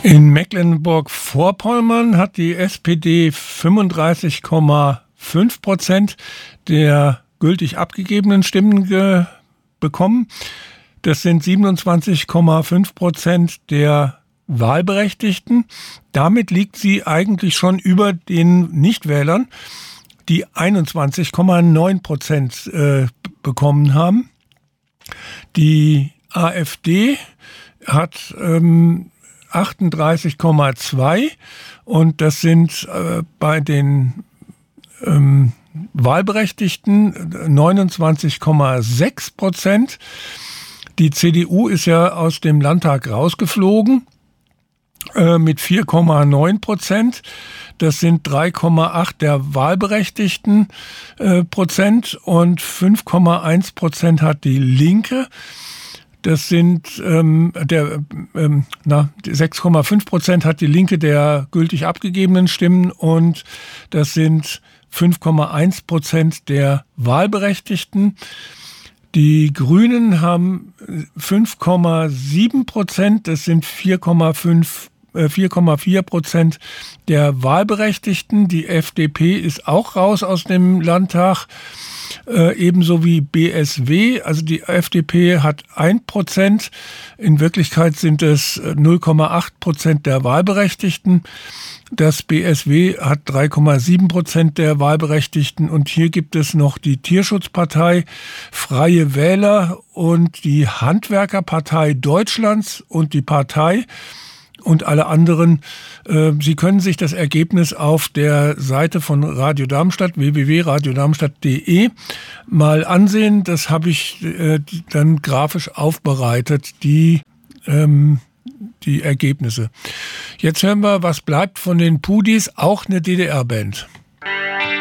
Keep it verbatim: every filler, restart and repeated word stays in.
In Mecklenburg-Vorpommern hat die S P D fünfunddreißig Komma fünf Prozent der gültig abgegebenen Stimmen ge- bekommen. Das sind siebenundzwanzig Komma fünf Prozent der Wahlberechtigten. Damit liegt sie eigentlich schon über den Nichtwählern, die einundzwanzig Komma neun Prozent äh, bekommen haben. Die AfD hat ähm, achtunddreißig Komma zwei und das sind äh, bei den ähm, Wahlberechtigten neunundzwanzig Komma sechs Prozent. Die C D U ist ja aus dem Landtag rausgeflogen äh, mit vier Komma neun Prozent. Das sind drei Komma acht der Wahlberechtigten äh, Prozent und fünf Komma eins Prozent hat die Linke. Das sind ähm, der ähm, na, sechs Komma fünf Prozent hat die Linke der gültig abgegebenen Stimmen und das sind fünf Komma eins Prozent der Wahlberechtigten. Die Grünen haben fünf Komma sieben Prozent, das sind vier Komma vier Prozent der Wahlberechtigten. Die F D P ist auch raus aus dem Landtag, äh, ebenso wie B S W. Also die F D P hat ein Prozent. In Wirklichkeit sind es null Komma acht Prozent der Wahlberechtigten. Das B S W hat drei Komma sieben Prozent der Wahlberechtigten und hier gibt es noch die Tierschutzpartei, Freie Wähler und die Handwerkerpartei Deutschlands und die Partei und alle anderen. Äh, Sie können sich das Ergebnis auf der Seite von Radio Darmstadt, w w w punkt radio darmstadt punkt d e, mal ansehen. Das habe ich äh, dann grafisch aufbereitet, die ähm, die Ergebnisse. Jetzt hören wir, was bleibt von den Pudis, auch eine D D R-Band.